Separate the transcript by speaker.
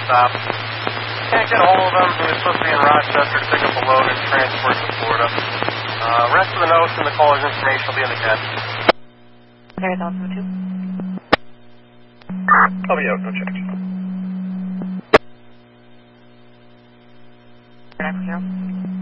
Speaker 1: stop. Can't get a hold of him. He was supposed to be in Rochester to pick up a load and transport to Florida. Rest of the notes and the caller's information will be in the CAD.
Speaker 2: Okay, 1002.
Speaker 1: I'll be out, no check.
Speaker 2: 940.